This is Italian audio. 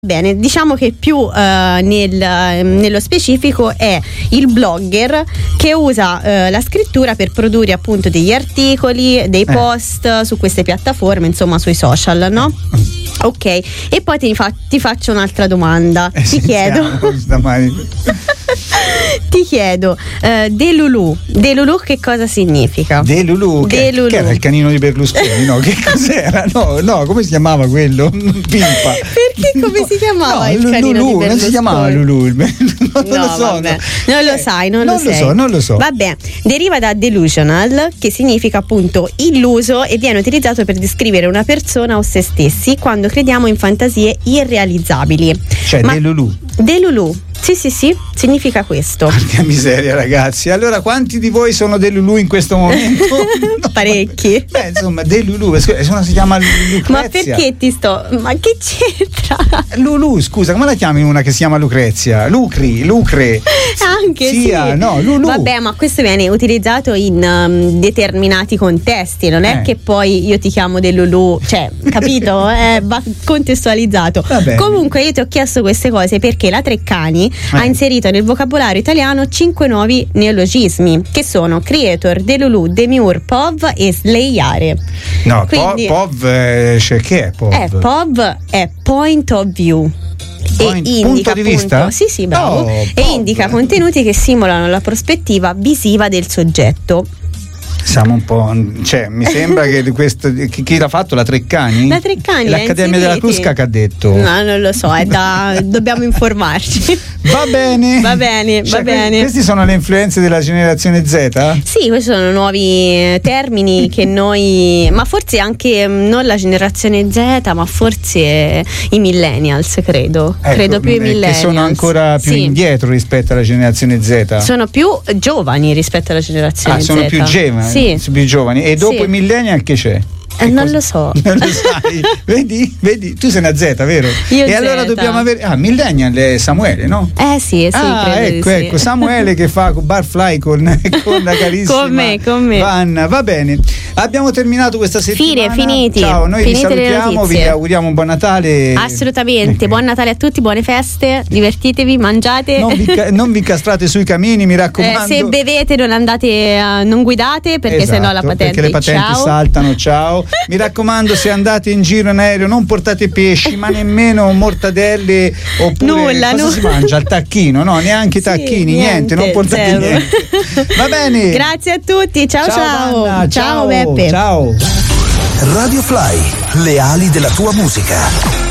Bene, diciamo che più nello specifico è il blogger che usa la scrittura per produrre appunto degli articoli, dei post su queste piattaforme, insomma sui social, no? Ok, e poi ti faccio un'altra domanda. Ti chiedo Delulu che cosa significa? Delulu? Che era il canino di Berlusconi? No, che cos'era? No, come si chiamava quello? Pimpa. Perché come si chiamava il canino di Berlusconi? Non si chiamava Lulu. Non lo so. Non lo sai, non lo so. Vabbè, deriva da delusional, che significa appunto illuso e viene utilizzato per descrivere una persona o se stessi quando crediamo in fantasie irrealizzabili. Cioè Delulu. Sì, significa questo. Porca miseria, ragazzi. Allora, quanti di voi sono Delulu in questo momento? Parecchi. Beh, insomma, Delulu, si chiama Lucrezia. Ma perché ma che c'entra? Lulu, scusa, come la chiami una che si chiama Lucrezia? Lucre. Anche sì. No, Lulu. Vabbè, ma questo viene utilizzato in determinati contesti, non è che poi io ti chiamo Delulu, cioè, capito? Va contestualizzato. Comunque io ti ho chiesto queste cose perché la Treccani ha inserito nel vocabolario italiano 5 nuovi neologismi che sono creator, delulu, demure, POV e sleiare. No, quindi, POV, che è POV? POV è point of view. Punto di vista? Sì, bravo. E indica contenuti che simulano la prospettiva visiva del soggetto. Siamo un po', cioè, mi sembra che questo chi l'ha fatto? La Treccani? La Treccani, l'Accademia della Crusca che ha detto? No, non lo so, dobbiamo informarci. Va bene. Questi sono le influenze della generazione Z? Sì, questi sono nuovi termini che noi, ma forse anche non la generazione Z, ma forse i millennials, credo più i millennials. Che sono ancora più indietro rispetto alla generazione Z. Sono più giovani rispetto alla generazione Z. Sono più giovani. Sì. Più giovani. E dopo i millennial che c'è? Non lo so. Non lo sai. Vedi, tu sei una Z, vero? Io e allora dobbiamo avere millennial è Samuele, no? Sì, ecco, Samuele che fa Barfly con la carissima con me. Vanna. Va bene. Abbiamo terminato questa settimana. Finiti. Ciao, noi vi salutiamo, vi auguriamo un buon Natale. Assolutamente, buon Natale a tutti, buone feste, divertitevi, mangiate. Non vi incastrate sui camini, mi raccomando. Se bevete non guidate perché sennò la patente. Perché le patenti saltano, ciao. Mi raccomando, se andate in giro in aereo non portate pesci, ma nemmeno mortadelle oppure cosa si mangia? Il tacchino, no, neanche tacchini, niente, non portate niente. Va bene. Grazie a tutti, ciao. Vanna, ciao Beppe. Ciao. Radio Fly, le ali della tua musica.